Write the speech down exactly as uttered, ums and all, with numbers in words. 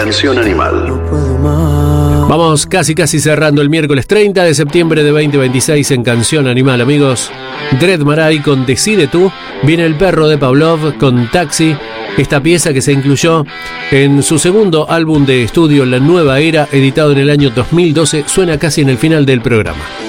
Canción Animal. Vamos casi casi cerrando el miércoles treinta de septiembre de veinte veintiséis en Canción Animal, amigos. Dread Marai con Decide Tú. Viene El Perro de Pavlov con Taxi. Esta pieza que se incluyó en su segundo álbum de estudio, La Nueva Era, editado en el año dos mil doce, suena casi en el final del programa.